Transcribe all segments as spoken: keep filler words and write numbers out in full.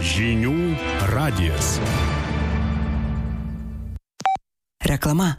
Žinių radijas. Reklama.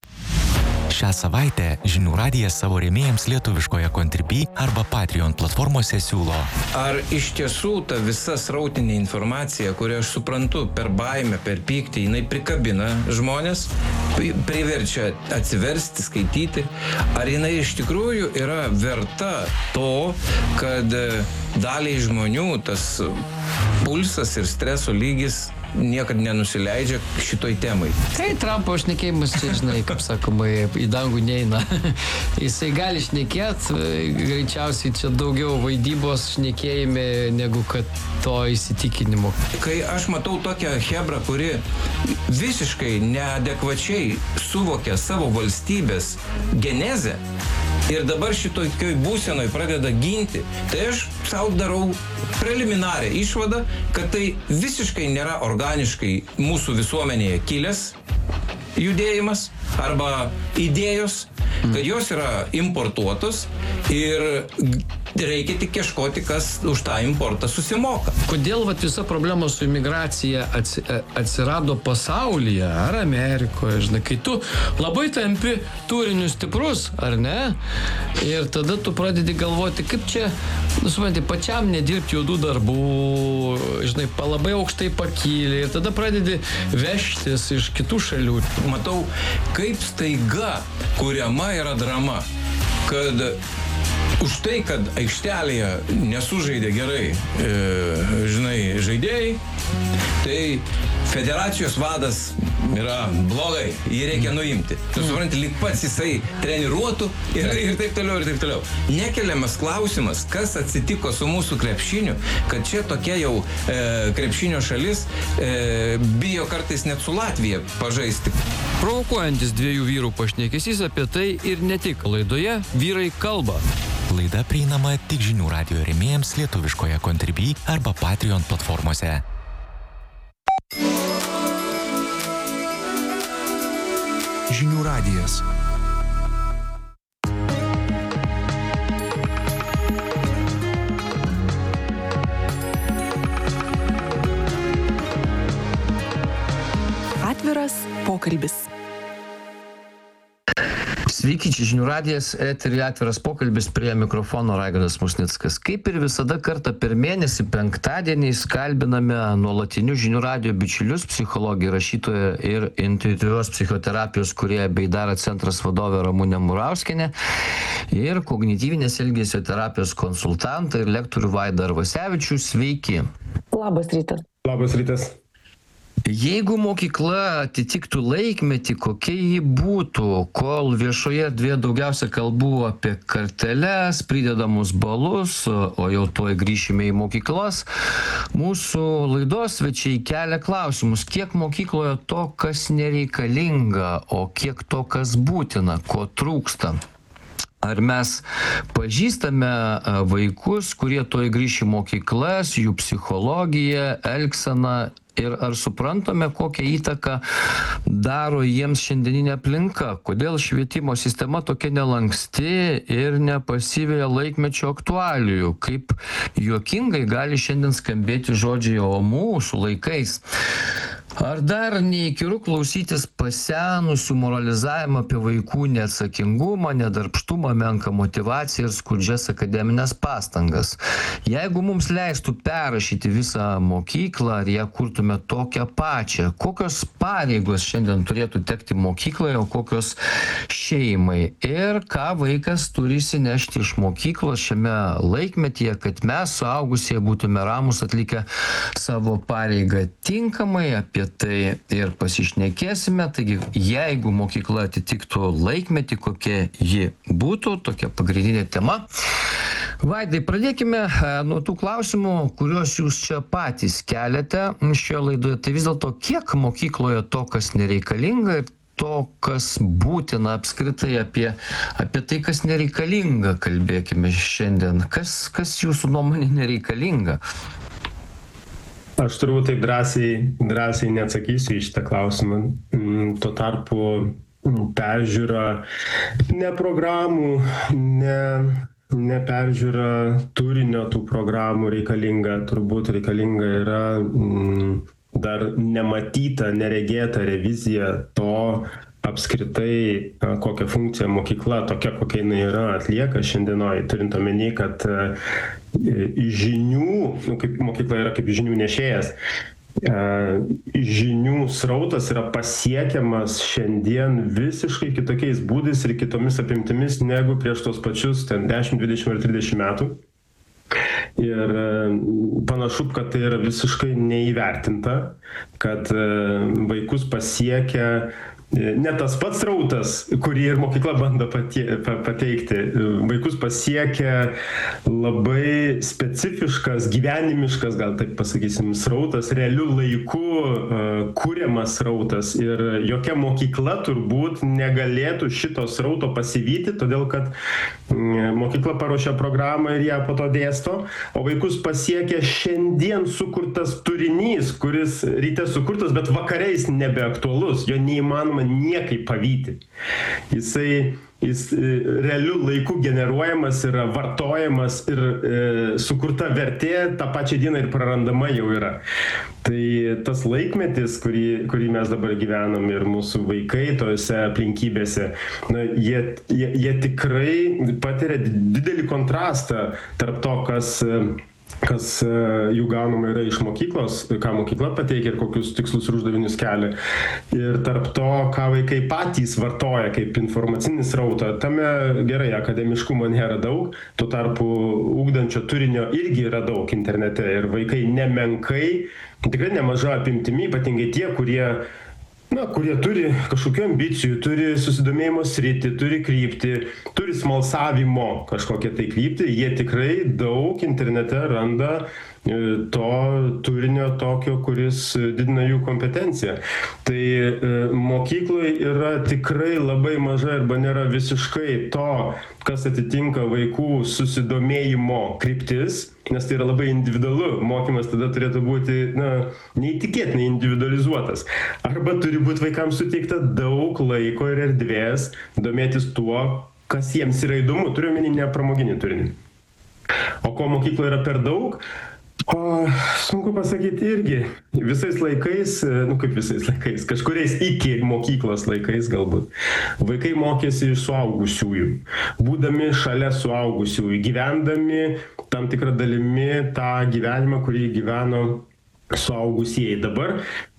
Šią savaitę Žinių radijas savo rėmėjams lietuviškoje Contribui arba Patreon platformose siūlo. Ar iš tiesų ta visa srautinė informacija, kurią aš suprantu per baimę, per pyktį, jinai prikabina žmonės, priverčia atsiversti, skaityti, ar jinai iš tikrųjų yra verta to, kad daliai žmonių tas pulsas ir streso lygis niekad nenusileidžia šitoj temai. Tai Trumpo šnekėjimas čia, žinai, kaip sakoma, į dangų neina. Jisai gali šnekėt, greičiausiai čia daugiau vaidybos šnekėjime negu kad to įsitikinimo. Kai aš matau tokią hebrą, kuri visiškai neadekvačiai suvokia savo valstybės genezę ir dabar šitokioj būsenoj pradeda ginti, tai aš sau darau preliminarią išvadą, kad tai visiškai nėra organiškai mūsų visuomenėje kilęs judėjimas arba idėjos, kad jos yra importuotos ir reikia tik ieškoti, kas už tą importą susimoka. Kodėl vat visa problema su imigracija atsi, atsirado pasaulyje ar Amerikoje, žinai, kai tu labai tampi turiniu stiprus, ar ne? Ir tada tu pradedi galvoti, kaip čia, nu, supranti, pačiam nedirbti juodų darbų, žinai, labai aukštai pakylė ir tada pradedi vežtis iš kitų šalių. Matau, kaip staiga kuriama yra drama, kad už tai, kad aikštelėje nesužaidė gerai, e, žinai, žaidėjai, tai federacijos vadas yra blogai, jį reikia nuimti. Tu supranti, lyg pats jisai treniruotų ir, ir taip toliau, ir taip toliau. Nekeliamas klausimas, kas atsitiko su mūsų krepšiniu, kad čia tokia jau e, krepšinio šalis e, bijo kartais net su Latvija pažaisti. Provokuojantis dviejų vyrų pašnekesys apie tai ir ne tik. Laidoje Vyrai kalba. Laida prieinama tik Žinių radijo rėmėjams lietuviškoje Contribui arba Patreon platformose. Žinių radijas. Atviras pokalbis. Sveiki, čia Žinių radijas, eteryje Atviras pokalbis, prie mikrofono Raigardas Musnickas. Kaip ir visada kartą per mėnesį penktadieniais kalbiname nuolatinius Žinių radijo bičiulius, psichologija, rašytoja ir intuityvios psichoterapijos kūrėja Beidara centras vadovė Ramunė Murauskienė ir kognityvinės elgesio terapijos konsultantą ir lektorių Vaidą Arvasevičių. Sveiki. Labas rytas. Labas rytas. Jeigu mokykla atitiktų laikmetį, kokia ji būtų, kol viešoje erdvėje daugiausia kalbų apie karteles, pridedamus balus, o jau tuoj grįšime į mokyklas, mūsų laidos svečiai kelia klausimus, kiek mokykloje to, kas nereikalinga, o kiek to, kas būtina, ko trūksta. Ar mes pažįstame vaikus, kurie tuoj grįš į mokyklas, jų psichologiją, elgseną, ir ar suprantame, kokią įtaką daro jiems šiandieninė aplinka, kodėl švietimo sistema tokia nelanksti ir nepasiveja laikmečio aktualijų, kaip juokingai gali šiandien skambėti žodžiai o mūsų laikais. Ar dar neįkyru klausytis pasenusių moralizavimą apie vaikų neatsakingumą, nedarbštumą, menką motyvaciją ir skurdžias akademinės pastangas? Jeigu mums leistų perrašyti visą mokyklą, ar ją kurtume tokią pačią, kokios pareigos šiandien turėtų tekti mokykloje, o kokios šeimai? Ir ką vaikas turi įsinešti iš mokyklos šiame laikmetyje, kad mes suaugusieji būtume ramus atlikę savo pareigą tinkamai? Apie tai ir pasišnekėsime. Taigi, jeigu mokykla atitiktų laikmetį, kokia ji būtų, tokia pagrindinė tema. Vaidai, pradėkime nuo tų klausimų, kuriuos jūs čia patys keliate šioje laidoje. Tai vis dėlto, kiek mokykloje to, kas nereikalinga, ir to, kas būtina apskritai, apie, apie tai, kas nereikalinga, kalbėkime šiandien. Kas, kas jūsų nuomonė nereikalinga? Aš turbūt taip drąsiai, drąsiai neatsakysiu į šitą klausimą. Tuo tarpu peržiūra ne programų, ne neperžiūra turinio tų programų reikalinga, turbūt reikalinga yra mm, dar nematyta, neregėta revizija to apskritai, kokią funkciją mokykla, tokia kokia jinai yra, atlieka šiandienoj, turint omeny, kad žinių, nu, kaip mokykla yra kaip žinių nešėjas, žinių srautas yra pasiekiamas šiandien visiškai kitokiais būdais ir kitomis apimtimis negu prieš tos pačius ten dešimt, dvidešimt ar trisdešimt metų. Ir panašu, kad tai yra visiškai neįvertinta, kad vaikus pasiekia ne tas pats srautas, kurį ir mokykla bando pateikti. Vaikus pasiekia labai specifiškas, gyvenimiškas, gal taip pasakysim, srautas, realiu laiku kuriamas srautas. Ir jokia mokykla turbūt negalėtų šito srauto pasivyti, todėl kad mokykla paruošia programą ir ją po to dėsto, o vaikus pasiekia šiandien sukurtas turinys, kuris ryte sukurtas, bet vakarais nebeaktualus, jo neįmanoma niekaip pavyti. Jisai jis realiu laiku generuojamas yra, vartojamas ir e, sukurta vertė tą pačią dieną ir prarandama jau yra. Tai tas laikmetis, kurį, kurį mes dabar gyvenam ir mūsų vaikai tose aplinkybėse, na, jie, jie, jie tikrai patiria didelį kontrastą tarp to, kas kas jų gaunama yra iš mokyklos, ką mokykla pateikia ir kokius tikslus ir uždavinius kelia. Ir tarp to, ką vaikai patys vartoja kaip informacinį srautą, tame gerai, akademiškumo nėra daug, tuo tarpu ugdančio turinio irgi yra daug internete ir vaikai nemenkai, tikrai nemaža apimtimi, ypatingai tie, kurie Na, kurie turi kažkokių ambicijų, turi susidomėjimo sritį, turi kryptį, turi smalsavimo kažkokią tai kryptį, jie tikrai daug internete randa to turinio tokio, kuris didina jų kompetenciją. Tai mokykloje yra tikrai labai maža arba nėra visiškai to, kas atitinka vaikų susidomėjimo kryptis, nes tai yra labai individualu. Mokymas tada turėtų būti, na, neįtikėtinai individualizuotas. Arba turi būti vaikams suteikta daug laiko ir erdvės domėtis tuo, kas jiems yra įdomu. Turiu omeny ne pramoginį turinį. O ko mokykloje yra per daug? O, sunku pasakyti irgi. Visais laikais, nu kaip visais laikais, kažkuriais iki mokyklos laikais galbūt, vaikai mokėsi iš suaugusiųjų, būdami šalia suaugusiųjų, gyvendami tam tikrą dalimi tą gyvenimą, kurį gyveno suaugusieji. Dabar,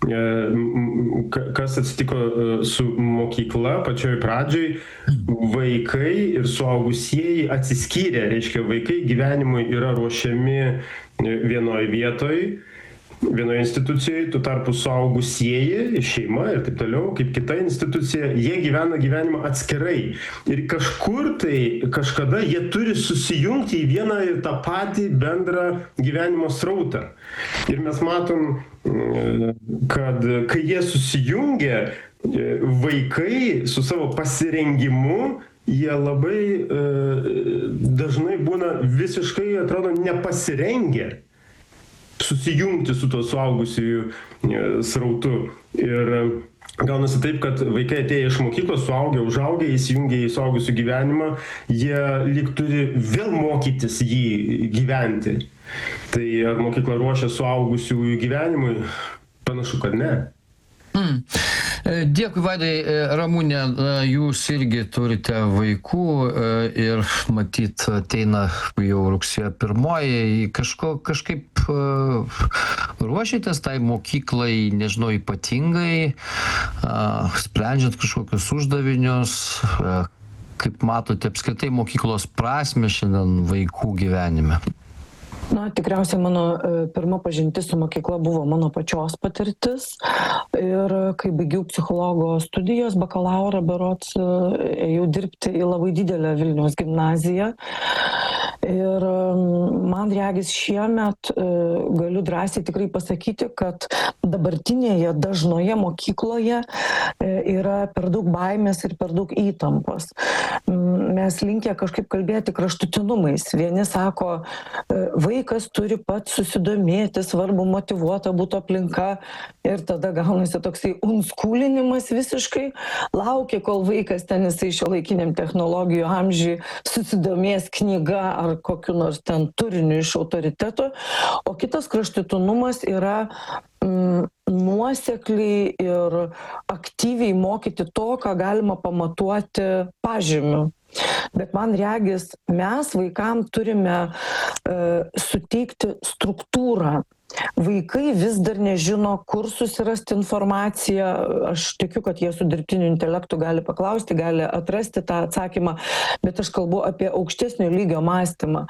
kas atsitiko su mokykla pačioj pradžioj, vaikai ir suaugusieji atsiskyrė, reiškia, vaikai gyvenimui yra ruošiami vienoje vietoje, vienoje institucijoje, tuo tarpu suaugusieji, šeima ir taip toliau, kaip kita institucija, jie gyvena gyvenimą atskirai. Ir kažkur tai, kažkada jie turi susijungti į vieną ir tą patį bendrą gyvenimo srautą. Ir mes matom, kad kai jie susijungia, vaikai su savo pasirengimu, jie labai e, dažnai būna visiškai, atrodo, nepasirengę susijungti su tuo suaugusiųjų e, srautu. Ir gaunasi taip, kad vaikai atėję iš mokyklos, suaugę, užaugę, įsijungia į suaugusių gyvenimą, jie lyg turi vėl mokytis jį gyventi. Tai ar mokykla ruošia suaugusiųjų gyvenimui? Panašu, kad ne. Mm. Dėkui, Vaidai. Ramūnė, jūs irgi turite vaikų ir matyt ateina jau rugsėjo pirmoji. Kažko, kažkaip ruošiatės tai mokyklai, nežinau, ypatingai, sprendžiant kažkokius uždavinius, kaip matote apskritai mokyklos prasmę šiandien vaikų gyvenime? Na, tikriausiai mano pirma pažintis su mokykla buvo mano pačios patirtis ir kai baigiau psichologo studijas, bakalaurą berods, ėjau dirbti į labai didelę Vilniaus gimnaziją. Ir man regis šiemet galiu drąsiai tikrai pasakyti, kad dabartinėje dažnoje mokykloje yra per daug baimės ir per daug įtampos. Mes linkę kažkaip kalbėti kraštutinumais. Vieni sako, vaikas vaikas turi pats susidomėti, svarbu motyvuota būtų aplinka ir tada gaunasi toksai unskūlinimas visiškai, laukia, kol vaikas ten jisai šiuolaikiniam technologijų amžiui susidomės knyga ar kokiu nors ten turiniu iš autoriteto, o kitas kraštutinumas yra mm, nuosekliai ir aktyviai mokyti to, ką galima pamatuoti pažymiu. Bet man regis, mes vaikam turime e, suteikti struktūrą. Vaikai vis dar nežino, kur susirasti informaciją. Aš tikiu, kad jie su dirbtiniu intelektu gali paklausti, gali atrasti tą atsakymą, bet aš kalbu apie aukštesnio lygio mąstymą.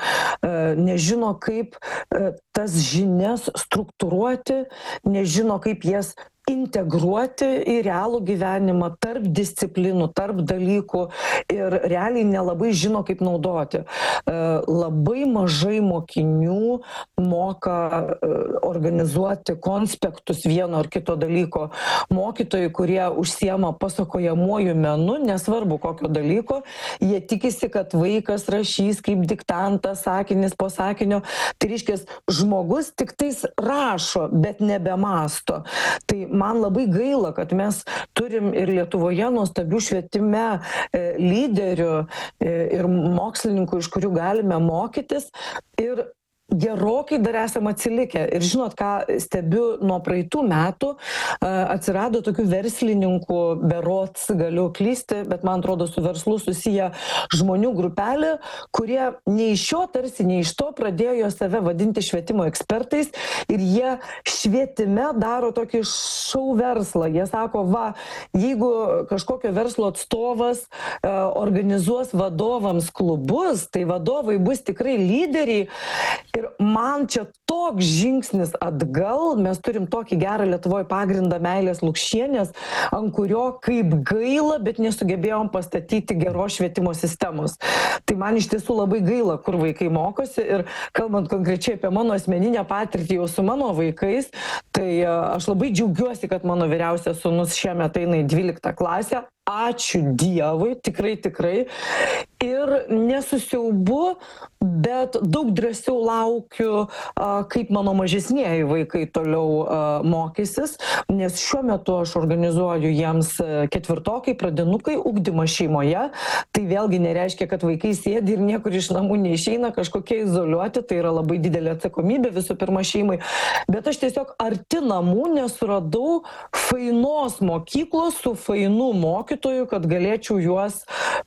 Nežino, kaip tas žinias struktūruoti, nežino, kaip jas integruoti į realų gyvenimą tarp disciplinų, tarp dalykų ir realiai nelabai žino, kaip naudoti. Labai mažai mokinių moka organizuoti konspektus vieno ar kito dalyko. Mokytojai, kurie užsiema pasakojamuoju menu, nesvarbu kokio dalyko, jie tikisi, kad vaikas rašys kaip diktantas, sakinis po sakinio. Tai reiškia, žmogus tik tais rašo, bet nebemasto. Tai man labai gaila, kad mes turim ir Lietuvoje nuostabių švietime e, lyderių e, ir mokslininkų, iš kurių galime mokytis. Ir gerokai dar esam atsilikę. Ir žinot, ką stebiu nuo praeitų metų, atsirado tokių verslininkų, berods galiu klysti, bet man atrodo su verslu susiję žmonių grupelė, kurie nei iš šio, tarsi nei iš to pradėjo save vadinti švietimo ekspertais ir jie švietime daro tokį šou verslą. Jie sako, va, jeigu kažkokio verslo atstovas organizuos vadovams klubus, tai vadovai bus tikrai lyderiai. Ir man čia toks žingsnis atgal, mes turim tokį gerą Lietuvoje pagrindą Meilės Lukšienės, ant kurio kaip gaila, bet nesugebėjom pastatyti geros švietimo sistemos. Tai man iš tiesų labai gaila, kur vaikai mokosi ir kalbant konkrečiai apie mano asmeninę patirtį jau su mano vaikais, tai aš labai džiaugiuosi, kad mano vyriausias sūnus šiemet eina į dvyliktą klasę. Ačiū Dievui, tikrai, tikrai. Ir nesusiaubu, bet daug drąsiau laukiu, kaip mano mažesnieji vaikai toliau mokysis, nes šiuo metu aš organizuoju jiems ketvirtokai, pradinukai, ugdymą šeimoje. Tai vėlgi nereiškia, kad vaikai sėdi ir niekur iš namų neišeina, kažkokie izoliuoti, tai yra labai didelė atsakomybė visų pirma šeimai. Bet aš tiesiog arti namų nesuradau fainos mokyklos su fainu mokytoju, kad galėčiau juos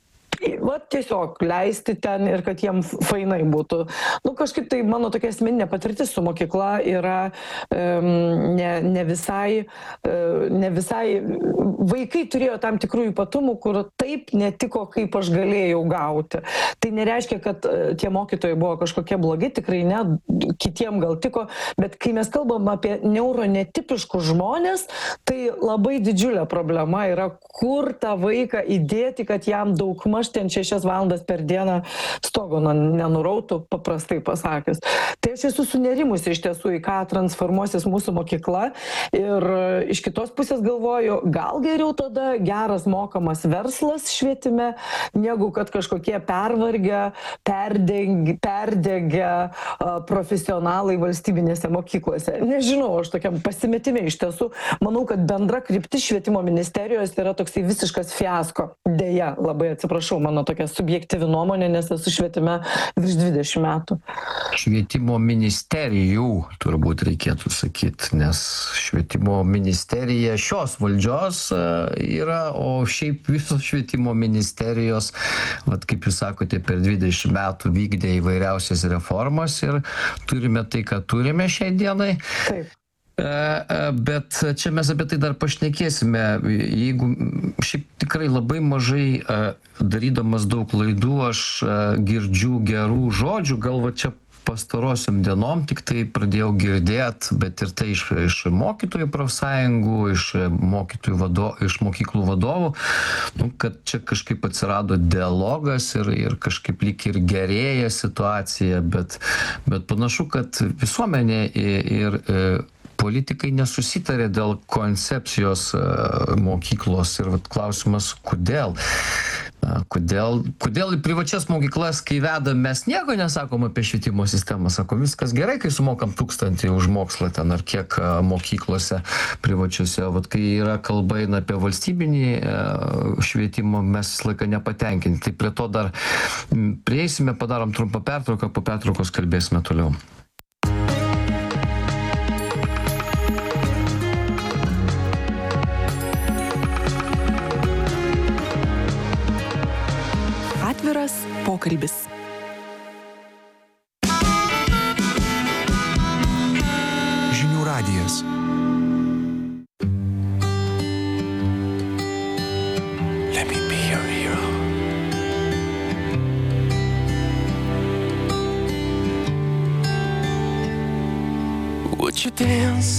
va, tiesiog leisti ten ir kad jiem fainai būtų. Nu, kažkaip tai mano tokia asmeninė patirtis su mokykla yra um, ne, ne visai, uh, ne visai, vaikai turėjo tam tikrų ypatumų, kur taip netiko, kaip aš galėjau gauti. Tai nereiškia, kad uh, tie mokytojai buvo kažkokie blogi, tikrai ne, kitiem gal tiko, bet kai mes kalbam apie neuronetipiškus žmonės, tai labai didžiulė problema yra, kur tą vaiką įdėti, kad jam daugmaž ten šešias valandas per dieną stogo nenurautų, paprastai pasakius. Tai aš esu sunerimusi iš tiesų, į ką transformuosis mūsų mokykla ir iš kitos pusės galvoju, gal geriau tada geras mokamas verslas švietime, negu kad kažkokie pervargę, perdegę, perdegę profesionalai valstybinėse mokyklose. Nežinau, aš tokiam pasimetime iš tiesų. Manau, kad bendra kryptis švietimo ministerijos yra toksai visiškas fiasko. Deja, labai atsiprašau, mano tokia subjektyvi nuomonė, nes esu švietime virš dvidešimt metų. Švietimo ministerijų turbūt reikėtų sakyti, nes švietimo ministerija šios valdžios yra, o šiaip visos švietimo ministerijos, vat, kaip jūs sakote, per dvidešimt metų vykdė įvairiausias reformas ir turime tai, ką turime šiai dienai. Taip. Bet čia mes apie tai dar pašnekėsime. Jeigu šiaip tikrai labai mažai darydamas daug klaidų, aš girdžiu gerų žodžių, gal va čia pastarosiam dienom tik tai pradėjau girdėt, bet ir tai iš, iš mokytojų profsąjungų, iš mokytojų vadovų, iš mokyklų vadovų, nu, kad čia kažkaip atsirado dialogas ir, ir kažkaip lyg ir gerėja situacija, bet, bet panašu, kad visuomenė ir, ir politikai nesusitarė dėl koncepcijos mokyklos ir vat, klausimas, kodėl. Kodėl, kodėl į privačias mokyklas, kai vedam, mes nieko nesakom apie švietimo sistemą, sako, viskas gerai, kai sumokam tūkstantį už mokslą ten ar kiek mokyklose privačiose, vat kai yra kalba eina apie valstybinį švietimą, mes visą laiką nepatenkinti. Tai prie to dar prieisime, padarom trumpą pertrauką, po pertraukos kalbėsime toliau. Atviras pokalbis. Žinių radijas. Let me be your hero. Would you dance